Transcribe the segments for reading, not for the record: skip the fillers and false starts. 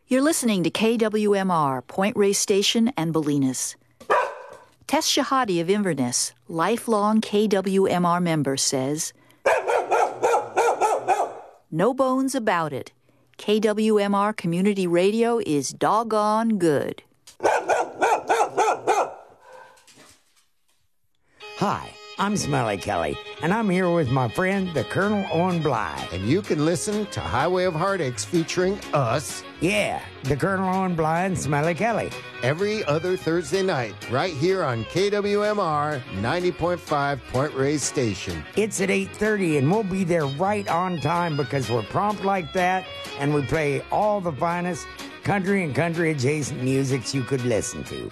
You're listening to KWMR, Point Reyes Station and Bolinas. Tess Shahadi of Inverness, lifelong KWMR member, says, "No bones about it. KWMR Community Radio is doggone good." Hi, I'm Smelly Kelly, and I'm here with my friend, the Colonel Owen Blythe. And you can listen to Highway of Heartaches featuring us. Yeah, the Colonel Owen Blythe and Smelly Kelly. Every other Thursday night, right here on KWMR 90.5 Point Reyes Station. It's at 8:30, and we'll be there right on time because we're prompt like that, and we play all the finest country and country-adjacent musics you could listen to.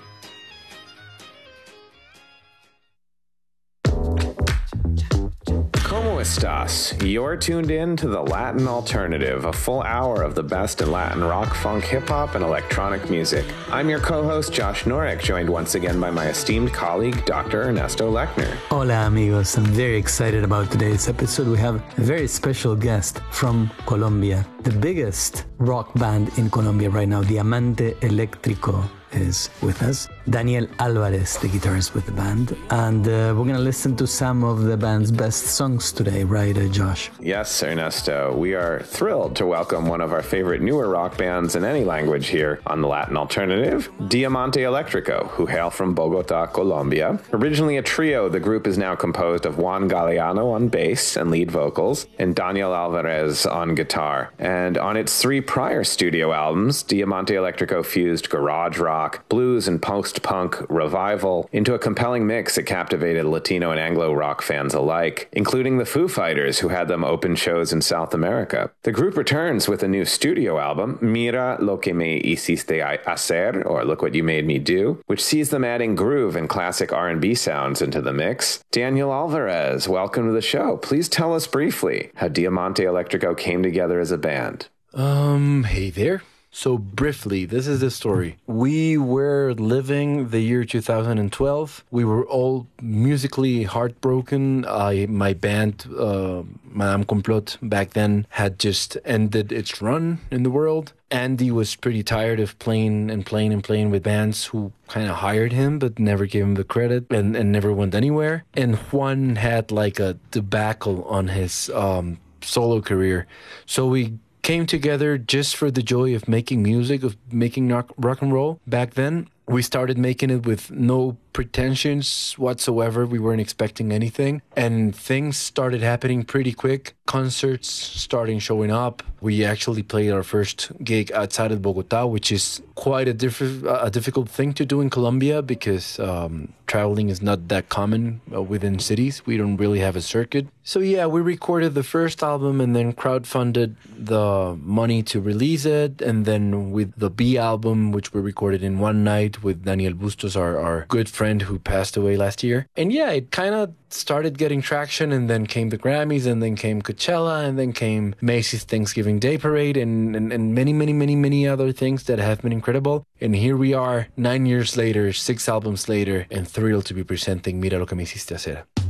¿Cómo estás? You're tuned in to the Latin Alternative, a full hour of the best in Latin rock, funk, hip-hop, and electronic music. I'm your co-host, Josh Norek, joined once again by my esteemed colleague, Dr. Ernesto Lechner. Hola, amigos. I'm very excited about today's episode. We have a very special guest from Colombia, the biggest rock band in Colombia right now, Diamante Eléctrico, is with us. Daniel Alvarez, the guitarist with the band. And we're going to listen to some of the band's best songs today, right, Josh? Yes, Ernesto. We are thrilled to welcome one of our favorite newer rock bands in any language here on the Latin Alternative, Diamante Eléctrico, who hail from Bogotá, Colombia. Originally a trio, the group is now composed of Juan Galeano on bass and lead vocals, and Daniel Alvarez on guitar. And on its 3 prior studio albums, Diamante Eléctrico fused garage rock, blues, and post-punk revival into a compelling mix that captivated Latino and Anglo rock fans alike, including the Foo Fighters, who had them open shows in South America. The group returns with a new studio album, Mira lo que me hiciste hacer, or Look What You Made Me Do, which sees them adding groove and classic R&B sounds into the mix. Daniel Alvarez, welcome to the show. Please tell us briefly how Diamante Eléctrico came together as a band. Hey there. So briefly, this is the story. We were living the year 2012. We were all musically heartbroken. My band, Madame Complot, back then had just ended its run in the world. Andy was pretty tired of playing with bands who kind of hired him but never gave him the credit and never went anywhere. And Juan had like a debacle on his solo career. So we came together just for the joy of making music, of making rock and roll. Back then, we started making it with no pretensions whatsoever. We weren't expecting anything. And things started happening pretty quick. Concerts starting showing up. We actually played our first gig outside of Bogotá, which is quite a difficult thing to do in Colombia because traveling is not that common within cities. We don't really have a circuit. So yeah, we recorded the first album and then crowdfunded the money to release it. And then with the B album, which we recorded in one night with Daniel Bustos, our good friend who passed away last year. And yeah, it kind of started getting traction, and then came the Grammys, and then came Coachella, and then came Macy's Thanksgiving Day Parade, and many other things that have been incredible. And here we are 9 years later, 6 albums later, and thrilled to be presenting Mira lo que me hiciste hacer.